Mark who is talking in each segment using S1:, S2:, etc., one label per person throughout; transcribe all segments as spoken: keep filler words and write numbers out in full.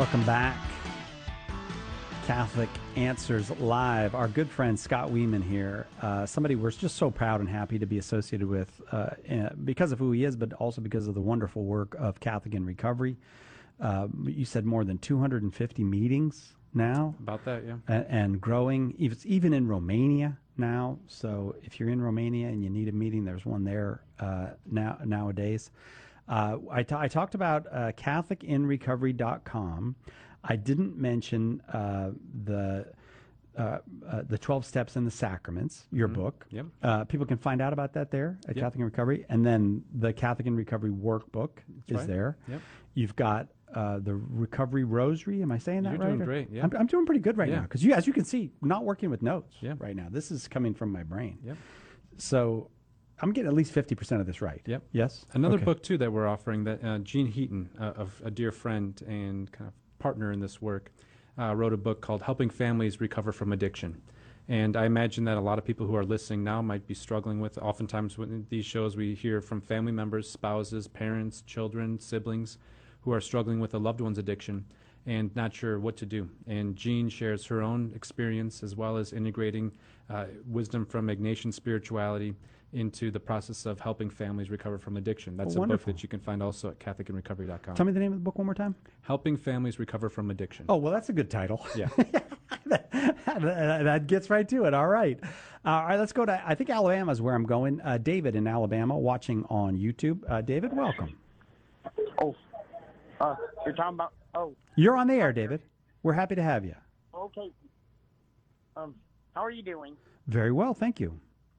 S1: Welcome back. Catholic Answers Live. Our good friend Scott Weeman here, uh, somebody we're just so proud and happy to be associated with uh, because of who he is, but also because of the wonderful work of Catholic in Recovery. Uh, you said more than two hundred fifty meetings now.
S2: About that, yeah.
S1: And, and growing. It's even in Romania now. So if you're in Romania and you need a meeting, there's one there uh, now nowadays. Uh, I, t- I talked about uh, Catholic in Recovery dot com. I didn't mention uh, the uh, uh, the twelve Steps and the Sacraments, your mm-hmm. book.
S2: Yep.
S1: Uh, people can find out about that there at
S2: yep.
S1: Catholic in Recovery. And then the Catholic in Recovery workbook
S2: That's
S1: is
S2: right.
S1: there.
S2: Yep.
S1: You've got uh, the Recovery Rosary. Am I saying that
S2: You're
S1: right?
S2: You're doing great, yeah.
S1: I'm, I'm doing pretty good right
S2: yeah.
S1: now. Because you, as you can see, not working with notes
S2: yeah.
S1: right now. This is coming from my brain.
S2: Yep.
S1: So I'm getting at least fifty percent of this right.
S2: Yep.
S1: Yes?
S2: Another
S1: okay.
S2: book, too, that we're offering, that uh, Gene Heaton, uh, of a dear friend and kind of partner in this work, uh, wrote a book called Helping Families Recover from Addiction. And I imagine that a lot of people who are listening now might be struggling with, oftentimes in these shows we hear from family members, spouses, parents, children, siblings, who are struggling with a loved one's addiction and not sure what to do. And Jean shares her own experience as well as integrating uh, wisdom from Ignatian spirituality into the process of helping families recover from addiction. That's
S1: oh,
S2: a book that you can find also at Catholic in Recovery dot com.
S1: Tell me the name of the book one more time.
S2: Helping Families Recover from Addiction.
S1: Oh, well, that's a good title.
S2: Yeah.
S1: that, that gets right to it. All right. Uh, all right, let's go to, I think Alabama is where I'm going. Uh, David in Alabama watching on YouTube. Uh, David, welcome.
S3: Oh, uh, you're talking about, oh.
S1: You're on the air, David. We're happy to have you.
S3: Okay. Um, how are you doing?
S1: Very well, thank you.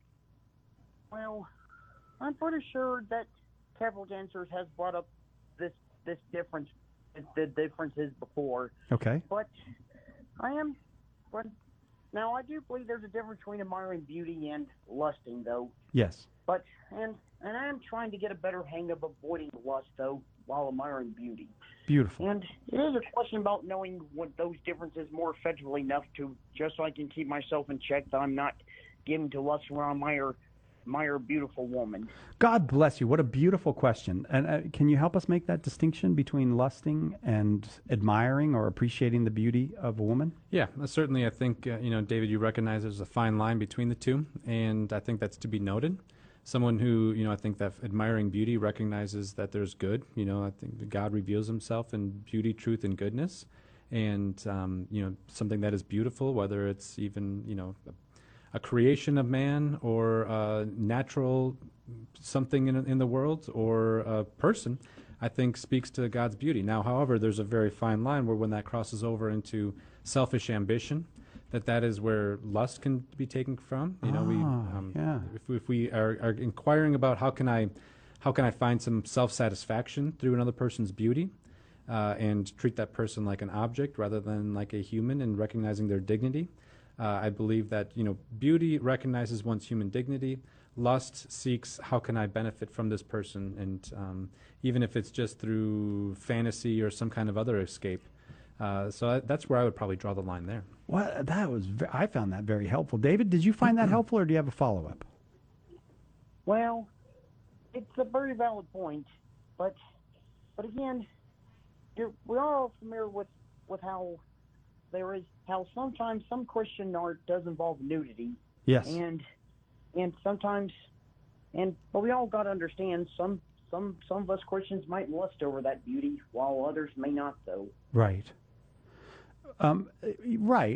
S3: Well, I'm pretty sure that Catholic Answers has brought up this this difference, the differences before.
S1: Okay.
S3: But I am, but now I do believe there's a difference between admiring beauty and lusting, though.
S1: Yes.
S3: But and and I am trying to get a better hang of avoiding lust, though, while admiring beauty.
S1: Beautiful.
S3: And it is a question about knowing what those differences more effectively enough to just so I can keep myself in check that I'm not getting to lust when I admire admire a beautiful woman.
S1: God bless you. What a beautiful question. And uh, can you help us make that distinction between lusting and admiring or appreciating the beauty of a woman?
S2: Yeah, uh, certainly. I think, uh, you know, David, you recognize there's a fine line between the two, and I think that's to be noted. Someone who, you know, I think that admiring beauty recognizes that there's good. You know, I think that God reveals himself in beauty, truth, and goodness. And, um, you know, something that is beautiful, whether it's even, you know, a, a creation of man or a natural something in, in the world or a person, I think speaks to God's beauty. Now, however, there's a very fine line where when that crosses over into selfish ambition, that that is where lust can be taken from. You know,
S1: ah,
S2: we um,
S1: yeah.
S2: if, if we are, are inquiring about how can I how can I find some self-satisfaction through another person's beauty uh, and treat that person like an object rather than like a human and recognizing their dignity. Uh, I believe that, you know, beauty recognizes one's human dignity. Lust seeks how can I benefit from this person, and um, even if it's just through fantasy or some kind of other escape. Uh, so I, that's where I would probably draw the line there.
S1: Well, that was ve- I found that very helpful. David, did you find that helpful, or do you have a follow-up?
S3: Well, it's a very valid point, but but again, you're, we're all familiar with, with how there is how sometimes some Christian art does involve nudity.
S1: Yes.
S3: And and sometimes and but we all got to understand some some some of us Christians might lust over that beauty while others may not, though.
S1: Right. Um, right.